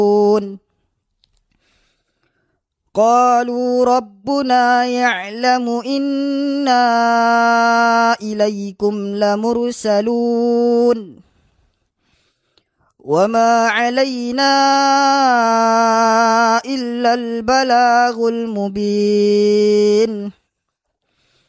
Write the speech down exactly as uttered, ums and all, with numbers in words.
قالوا ربنا يعلم إنا إليكم لمرسلون وما علينا إلا البلاغ المبين